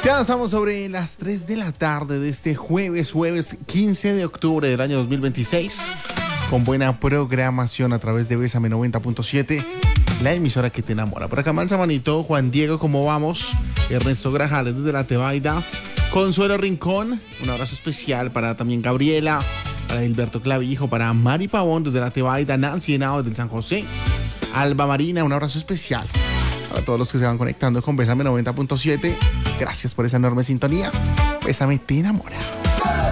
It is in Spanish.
Ya estamos sobre las 3 de la tarde de este jueves 15 de octubre del año 2026, con buena programación a través de Bésame 90.7, la emisora que te enamora. Por acá Mansa Manito, Juan Diego, ¿cómo vamos? Ernesto Grajales desde la Tebaida, Consuelo Rincón, un abrazo especial para también Gabriela, para Gilberto Clavijo, para Mari Pavón desde la Tebaida, Nancy Henao desde San José, Alba Marina, un abrazo especial para todos los que se van conectando con Bésame 90.7. Gracias por esa enorme sintonía. Bésame te enamora.